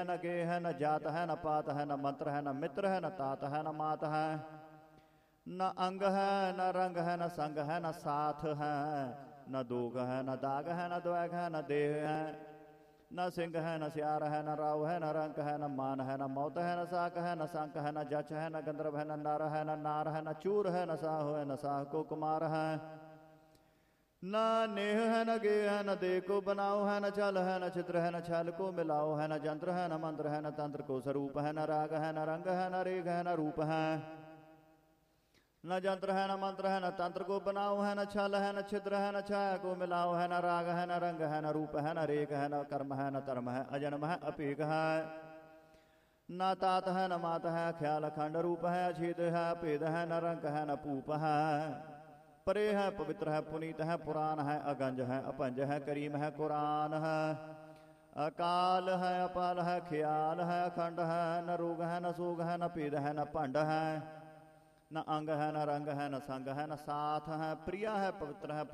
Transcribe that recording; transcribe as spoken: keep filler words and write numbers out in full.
न गेह है, न जात है, न पात है, न मंत्र है, न मित्र है, न तात है, न मात है। न अंग है, न रंग है, न संग है, न साथ है। न दोग है, न दाग है, न द्वैग है, न देह है। न सिंह है, न सियार है, न राव है, न रंक है, न मान है, न मौत है, न साक है, न संक है, न जच है, न गंधर्व है, न नर है, न नार है, न चूर है, न साह है, न साह को कुमार है। न नेह है, न गे है, न दे को बनाओ है, न चल है, न चित्र है, न छल को मिलाओ है। न जंत्र है, न मंत्र है, न तंत्र को स्वरूप है। न राग है, न रंग है, न रेख है, न रूप है। न जंत्र है, न मंत्र है, न तंत्र को बनाओ है। न छल है, न छिद्र है, न छाया को मिलाओ है। न राग है, न रंग है, न रूप है, न रेख है, न कर्म है, न धर्म है, अजन्म है, अपेग है। न तात है, न मात है, ख्याल अखंड रूप है। अछेद है, भेद है, न रंग है, न पूप है। परे है, पवित्र है, पुनीत है, पुराण है, अगंज है, अपंज है, करीम है, कुरान है। अकाल है, अपाल है, ख्याल है, अखंड है। न रोग है, न सोग है, न पीद है, न भंड है। न अंग है, न रंग है, न संग है, न साथ है। प्रिया है, पवित्र है,